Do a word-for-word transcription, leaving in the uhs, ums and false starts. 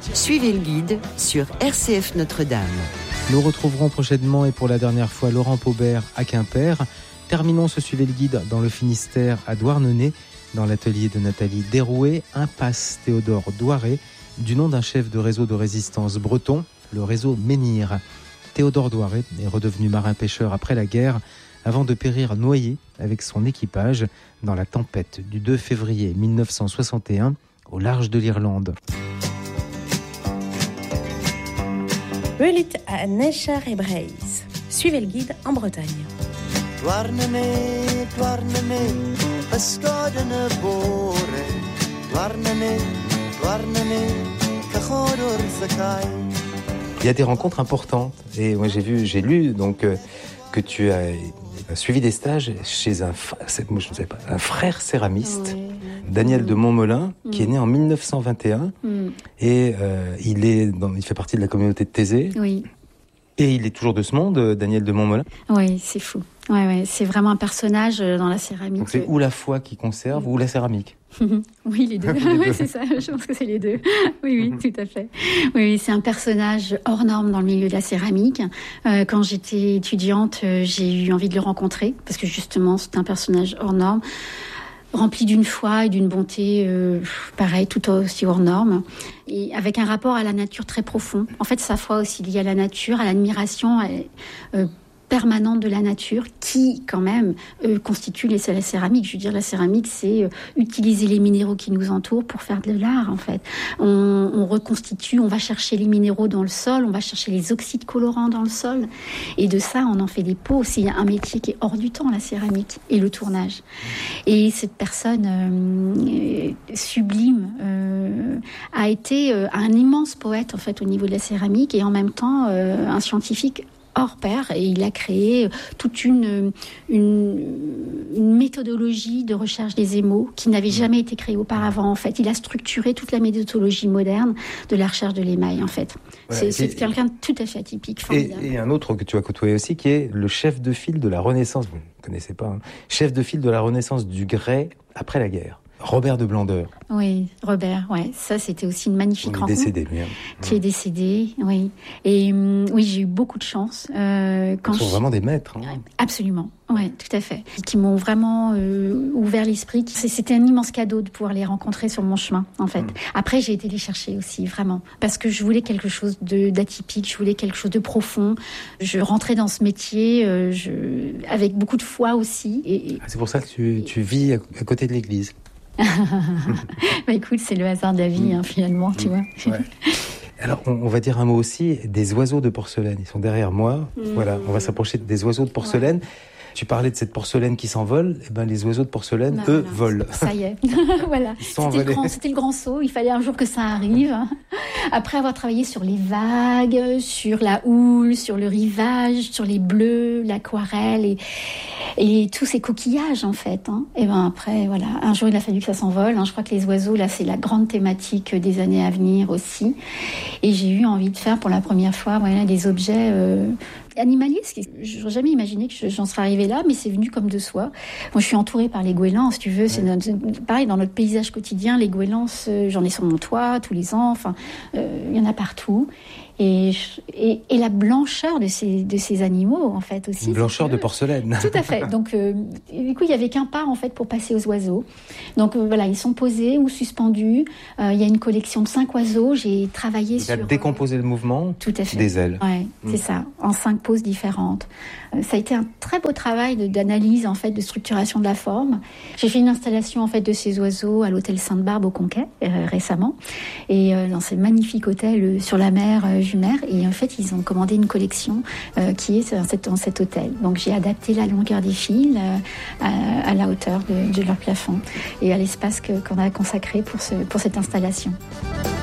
Suivez le guide sur R C F Notre-Dame. Nous retrouverons prochainement et pour la dernière fois Laurent Paubert à Quimper. Terminons ce Suivez le guide dans le Finistère à Douarnenez, dans l'atelier de Nathalie Derouet, impasse Théodore Douaret, du nom d'un chef de réseau de résistance breton, le réseau Menhir. Théodore Douaret est redevenu marin-pêcheur après la guerre, avant de périr noyé avec son équipage dans la tempête du deux février mille neuf cent soixante et un au large de l'Irlande. Welit à Necher et Breise. Suivez le guide en Bretagne. Douarnenez, Douarnenez, ysgod yn y bore. Douarnenez, Douarnenez, cychod wrth y cae. Il y a des rencontres importantes et moi j'ai vu, j'ai lu donc euh, que tu as suivi des stages chez un, moi je ne sais pas, un frère céramiste, oui. Daniel mmh. de Montmolin, mmh. qui est né en mille neuf cent vingt et un mmh. et euh, il est, dans, il fait partie de la communauté de Thésée. Oui. Et il est toujours de ce monde, Daniel de Montmolin. Oui, c'est fou. Ouais, ouais, c'est vraiment un personnage dans la céramique. Donc c'est ou la foi qui conserve ou la céramique. Oui, les deux. les deux. Oui, c'est ça. Je pense que c'est les deux. Oui, oui, tout à fait. Oui, oui, c'est un personnage hors norme dans le milieu de la céramique. Euh, quand j'étais étudiante, euh, j'ai eu envie de le rencontrer parce que justement, c'est un personnage hors norme, rempli d'une foi et d'une bonté, euh, pareil, tout aussi hors norme, et avec un rapport à la nature très profond. En fait, sa foi aussi liée à la nature, à l'admiration euh, permanente de la nature, qui, quand même, euh, constitue les, la céramique. Je veux dire, la céramique, c'est euh, utiliser les minéraux qui nous entourent pour faire de l'art, en fait. On, on reconstitue, on va chercher les minéraux dans le sol, on va chercher les oxydes colorants dans le sol, et de ça, on en fait des pots. C'est un métier qui est hors du temps, la céramique, et le tournage. Et cette personne euh, sublime euh, a été euh, un immense poète, en fait, au niveau de la céramique, et en même temps, euh, un scientifique hors pair, et il a créé toute une, une, une méthodologie de recherche des émaux qui n'avait jamais été créée auparavant, en fait. Il a structuré toute la méthodologie moderne de la recherche de l'émail, en fait. Ouais, c'est, c'est quelqu'un de tout à fait atypique, formidable. Et, et un autre que tu as côtoyé aussi, qui est le chef de file de la Renaissance, vous ne connaissez pas, hein, chef de file de la Renaissance du grès après la guerre. Robert de Blandeur. Oui, Robert, ouais. Ça, c'était aussi une magnifique rencontre. Il est décédé, bien. Qui est décédé, oui. Et hum, oui, j'ai eu beaucoup de chance. Euh, quand Ils sont je... vraiment des maîtres. Hein. Absolument, oui, tout à fait. Qui m'ont vraiment euh, ouvert l'esprit. C'était un immense cadeau de pouvoir les rencontrer sur mon chemin, en fait. Hum. Après, j'ai été les chercher aussi, vraiment. Parce que je voulais quelque chose de, d'atypique, je voulais quelque chose de profond. Je rentrais dans ce métier euh, je... avec beaucoup de foi aussi. Et... Ah, c'est pour ça que tu, tu vis à, à côté de l'église. Bah écoute, c'est le hasard de la vie, hein, finalement, tu vois. Ouais. Alors, on, on va dire un mot aussi des oiseaux de porcelaine. Ils sont derrière moi. Mmh. Voilà, on va s'approcher des oiseaux de porcelaine. Ouais. Tu parlais de cette porcelaine qui s'envole. Eh ben, les oiseaux de porcelaine, bah, eux, voilà, volent. Ça y est. Voilà. C'était le, grand, c'était le grand saut. Il fallait un jour que ça arrive. Après avoir travaillé sur les vagues, sur la houle, sur le rivage, sur les bleus, l'aquarelle et, et tous ces coquillages, en fait. Hein. Et ben après, voilà. Un jour, il a fallu que ça s'envole. Hein. Je crois que les oiseaux, là, c'est la grande thématique des années à venir aussi. Et j'ai eu envie de faire pour la première fois, voilà, des objets euh, animaliers. Je n'aurais jamais imaginé que j'en serais arrivée là, mais c'est venu comme de soi. Moi, je suis entourée par les goélands, si tu veux. C'est notre, pareil, dans notre paysage quotidien, les goélands, j'en ai sur mon toit tous les ans. Enfin, euh, il y en a partout. Et, et, et la blancheur de ces, de ces animaux, en fait, aussi. Une blancheur de porcelaine. Tout à fait. Donc, euh, du coup, il n'y avait qu'un pas, en fait, pour passer aux oiseaux. Donc, euh, voilà, ils sont posés ou suspendus. Euh, il y a une collection de cinq oiseaux. J'ai travaillé il sur... Il a décomposé euh, le mouvement tout à fait. Des ailes. Oui, mmh. c'est ça, en cinq poses différentes. Euh, ça a été un très beau travail de, d'analyse, en fait, de structuration de la forme. J'ai fait une installation, en fait, de ces oiseaux à l'hôtel Sainte-Barbe au Conquet, euh, récemment. Et euh, dans ce magnifique hôtel euh, sur la mer euh, Jumer. Et en fait, ils ont commandé une collection euh, qui est dans cet, dans cet hôtel. Donc, j'ai adapté la longueur des fils euh, à, à la hauteur de, de leur plafond et à l'espace que, qu'on a consacré pour, ce, pour cette installation.